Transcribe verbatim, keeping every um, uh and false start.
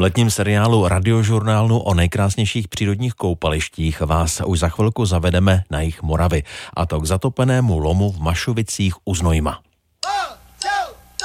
letním seriálu Radiožurnálu o nejkrásnějších přírodních koupalištích vás už za chvilku zavedeme na jih Moravy, a to k zatopenému lomu v Mašovicích u Znojma.